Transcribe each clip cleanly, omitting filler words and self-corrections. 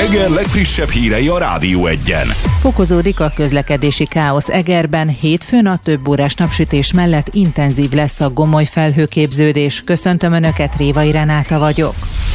Eger legfrissebb hírei a Rádió 1-en. Fokozódik a közlekedési káosz Egerben. Hétfőn a több órás napsütés mellett intenzív lesz a gomoly felhőképződés. Köszöntöm Önöket, Révai Renáta vagyok.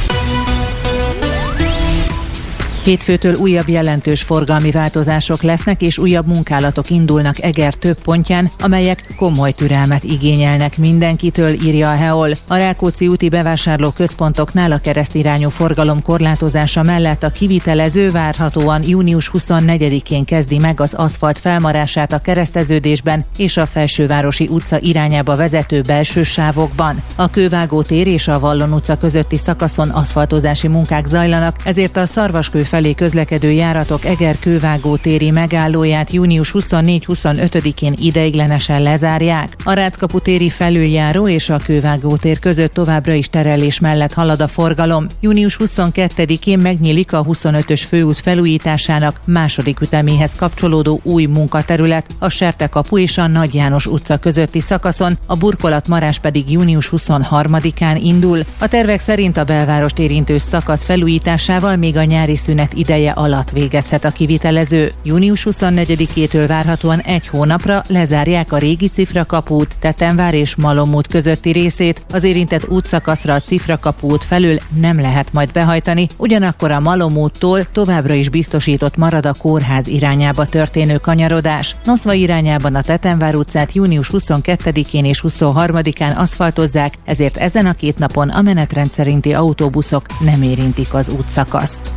Hétfőtől újabb jelentős forgalmi változások lesznek, és újabb munkálatok indulnak Eger több pontján, amelyek komoly türelmet igényelnek mindenkitől, írja a Heol. A Rákóczi úti bevásárlóközpontoknál a keresztirányú forgalom korlátozása mellett a kivitelező várhatóan június 24-én kezdi meg az aszfalt felmarását a kereszteződésben és a Felsővárosi utca irányába vezető belső sávokban. A Kővágó tér és a Vallon utca közötti szakaszon aszfaltozási munkák zajlanak, ezért a Szarvaskő felé közlekedő járatok Eger Kővágó téri megállóját június 24-25-én ideiglenesen lezárják. A Ráckapu téri felüljáró és a Kővágó tér között továbbra is terelés mellett halad a forgalom. Június 22-én megnyílik a 25-ös főút felújításának második üteméhez kapcsolódó új munkaterület, a Sertekapu és a Nagy János utca közötti szakaszon, a burkolatmarás pedig június 23-án indul. A tervek szerint a belvárost érintő szakasz felújításával még a nyári szünet ideje alatt végezhet a kivitelező. Június 24-től várhatóan egy hónapra lezárják a régi Cifrakapút, Tetenvár és Malom út közötti részét. Az érintett útszakaszra a Cifrakapu út felül nem lehet majd behajtani, ugyanakkor a Malom úttól továbbra is biztosított marad a kórház irányába történő kanyarodás. Noszva irányában a Tetenvár utcát június 22-én és 23-án aszfaltozzák, ezért ezen a két napon a menetrend szerinti autóbuszok nem érintik az útszakaszt.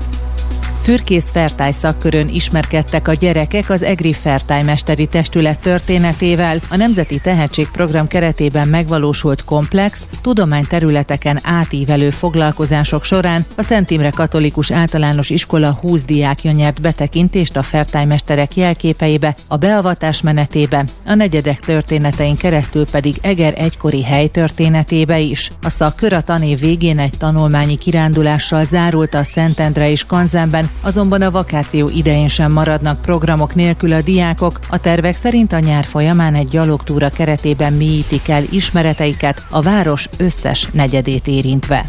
Fürkész Fertály szakkörön ismerkedtek a gyerekek az EGRI Fertály Mesteri Testület történetével. A Nemzeti Tehetségprogram keretében megvalósult komplex, tudományterületeken átívelő foglalkozások során a Szent Imre Katolikus Általános Iskola 20 diákja nyert betekintést a Fertály mesterek jelképeibe, a beavatás menetébe, a negyedek történetein keresztül pedig Eger egykori helytörténetébe is. A szakkör a tanév végén egy tanulmányi kirándulással zárult a Szentendre és Kanzenben, azonban a vakáció idején sem maradnak programok nélkül a diákok. A tervek szerint a nyár folyamán egy gyalogtúra keretében mélyítik el ismereteiket a város összes negyedét érintve.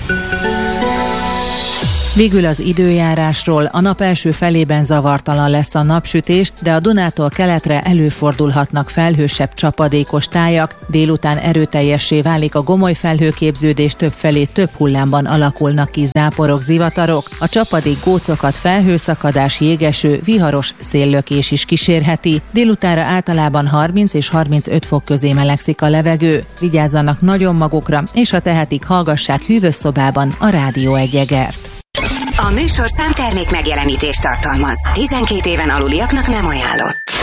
Végül az időjárásról. A nap első felében zavartalan lesz a napsütés, de a Dunától keletre előfordulhatnak felhősebb csapadékos tájak. Délután erőteljessé válik a gomoly felhőképződés, többfelé több hullámban alakulnak ki záporok, zivatarok. A csapadék gócokat felhőszakadás, jégeső, viharos széllökés is kísérheti. Délutánra általában 30 és 35 fok közé melegszik a levegő. Vigyázzanak nagyon magukra, és ha tehetik, hallgassák hűvös szobában a Rádió 1 Egert. A műsorszám termék megjelenítést tartalmaz. 12 éven aluliaknak nem ajánlott.